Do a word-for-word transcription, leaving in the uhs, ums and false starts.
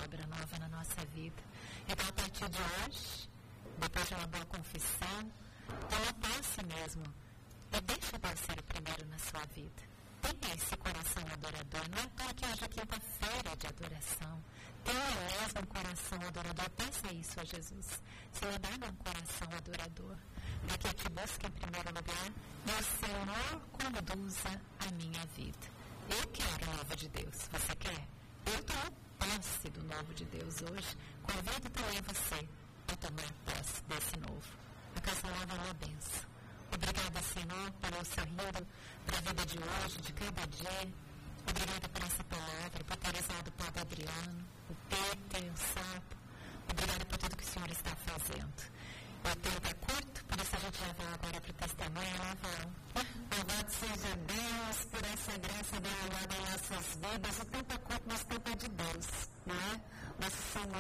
obra nova na nossa vida. Então, a partir de hoje, depois de uma boa confissão, toma posse mesmo. E deixa Deus ser o primeiro na sua vida. Tenha esse coração adorador. Não é para que hoje é quinta-feira de adoração. Tenha mesmo um coração adorador. Peça isso a Jesus. Senhor, dá-me um coração adorador. Para que eu te busque em primeiro lugar e o Senhor conduza a minha vida. Eu quero o novo de Deus. Você quer? Eu tomo posse do novo de Deus hoje. Convido também você a tomar posse desse novo. A Casa Nova é uma bênção. Obrigada, Senhor, pelo sorrindo para a vida de hoje, de cada dia. Obrigada por essa palavra, por ter usado o Padre Adriano, o Peter, o Sapo. Obrigada por tudo que o Senhor está fazendo. O tempo é curto, por isso a gente já vai agora para o testemunho, né, Val? Louvado seja Deus por essa graça derramada em nossas vidas. O tempo é curto, mas o tempo é de Deus, não é? Nosso Senhor